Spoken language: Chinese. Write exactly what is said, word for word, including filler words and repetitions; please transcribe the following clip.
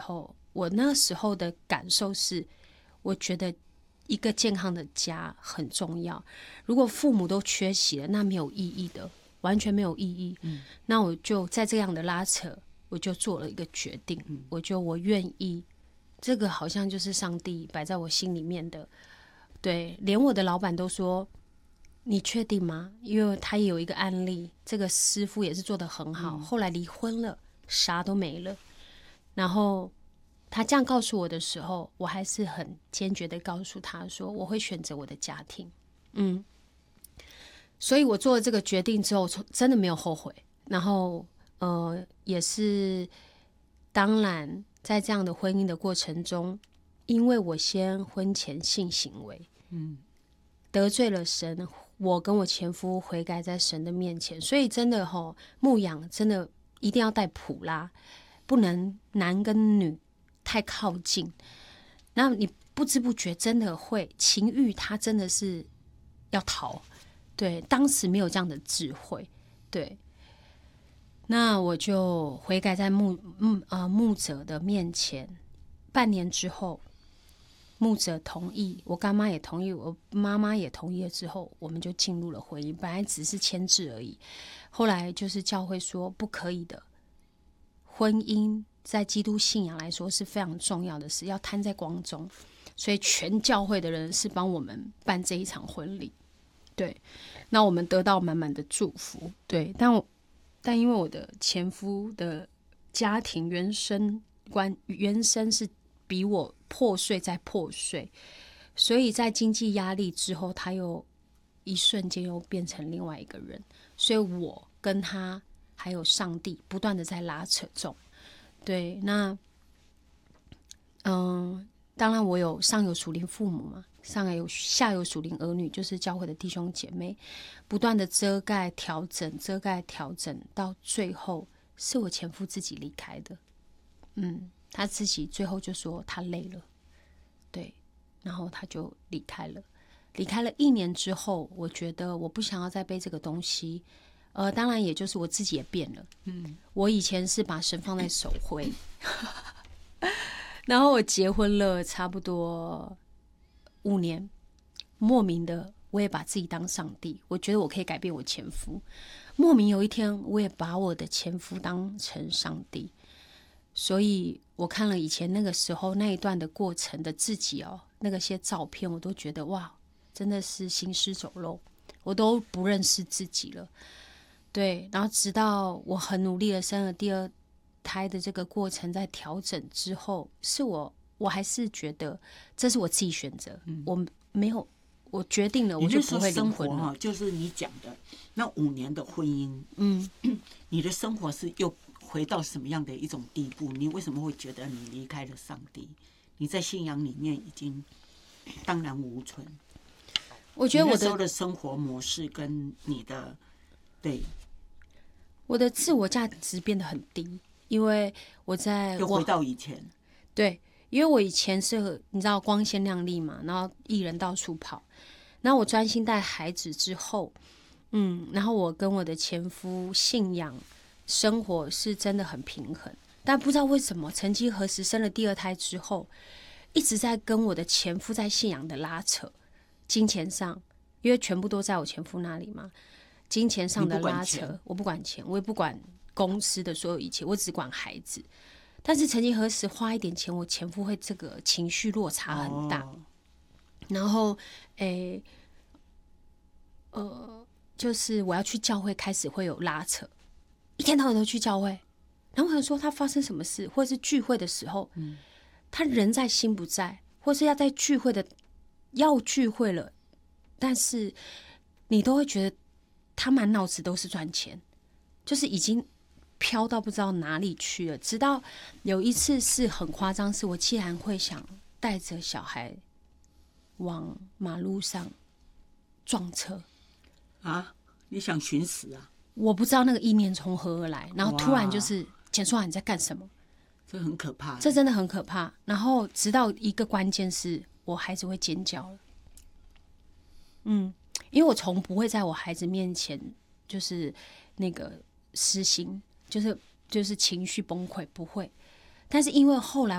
候，我那时候的感受是，我觉得一个健康的家很重要。如果父母都缺席了，那没有意义的，完全没有意义。嗯，那我就在这样的拉扯，我就做了一个决定，嗯、我就我愿意，这个好像就是上帝摆在我心里面的。对，连我的老板都说。你确定吗？因为他也有一个案例，这个师傅也是做得很好，嗯、后来离婚了，啥都没了。然后他这样告诉我的时候，我还是很坚决的告诉他说，我会选择我的家庭。嗯，所以我做了这个决定之后，真的没有后悔。然后呃，也是当然在这样的婚姻的过程中，因为我先婚前性行为，嗯，得罪了神。我跟我前夫悔改在神的面前，所以真的吼，牧养真的一定要带普拉，不能男跟女太靠近。然后你不知不觉真的会情欲，它真的是要逃。对，当时没有这样的智慧。对，那我就悔改在牧牧呃牧者的面前。半年之后。牧者同意，我干妈也同意，我妈妈也同意了之后，我们就进入了婚姻。本来只是签字而已，后来就是教会说不可以的。婚姻在基督信仰来说是非常重要的事，要摊在光中，所以全教会的人是帮我们办这一场婚礼。对，那我们得到满满的祝福。对，但我但因为我的前夫的家庭原生观原生是比我破碎再破碎，所以在经济压力之后，他又一瞬间又变成另外一个人，所以我跟他还有上帝不断的在拉扯中。对，那嗯，当然我有上有属灵父母嘛，上有下有属灵儿女，就是教会的弟兄姐妹，不断的遮盖调整遮盖调整，到最后是我前夫自己离开的。嗯，他自己最后就说他累了，对，然后他就离开了。离开了一年之后，我觉得我不想要再背这个东西，呃，当然也就是我自己也变了。嗯，我以前是把神放在首位，然后我结婚了差不多五年，莫名的我也把自己当上帝，我觉得我可以改变我前夫。莫名有一天，我也把我的前夫当成上帝。所以我看了以前那个时候那一段的过程的自己哦，那个些照片，我都觉得哇，真的是行尸走肉，我都不认识自己了。对，然后直到我很努力的生了第二胎的这个过程，在调整之后，是我我还是觉得这是我自己选择，嗯、我没有我决定了，我就不会离婚了。 啊、就是你讲的那五年的婚姻，嗯，你的生活是又回到什么样的一种地步？你为什么会觉得你离开了上帝？你在信仰里面已经荡然无存。 我觉得我的那时候的生活模式跟你的对， 我的自我价值变得很低，因为我在又回到以前。 对，因为我以前是你知道光鲜亮丽嘛，然后艺人到处跑，然后我专心带孩子之后，嗯，然后我跟我的前夫信仰生活是真的很平衡，但不知道为什么，曾经何时生了第二胎之后，一直在跟我的前夫在信仰的拉扯，金钱上，因为全部都在我前夫那里嘛，金钱上的拉扯，我不管钱，我也不管公司的所有一切，我只管孩子。但是曾经何时花一点钱，我前夫会这个情绪落差很大，哦、然后诶，呃，就是我要去教会，开始会有拉扯。一天到晚都去教会，然后我想说他发生什么事，或者是聚会的时候，嗯、他人在心不在，或是要在聚会的要聚会了，但是你都会觉得他满脑子都是赚钱，就是已经飘到不知道哪里去了。直到有一次是很夸张，是我竟然会想带着小孩往马路上撞车啊！你想寻死啊？ 我不知道那个意念从何而来，然后突然就是简书豪你在干什么？ 这很可怕， 这真的很可怕。然后直到一个关键是我孩子会尖叫了，嗯，因为我从不会在我孩子面前就是那个失心，就是就是情绪崩溃，不会。但是因为后来